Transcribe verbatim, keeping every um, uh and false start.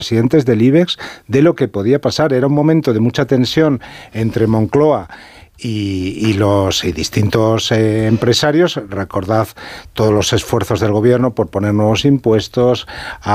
presidentes del IBEX de lo que podía pasar. Era un momento de mucha tensión entre Moncloa y, y los y distintos eh, empresarios. Recordad todos los esfuerzos del gobierno por poner nuevos impuestos, a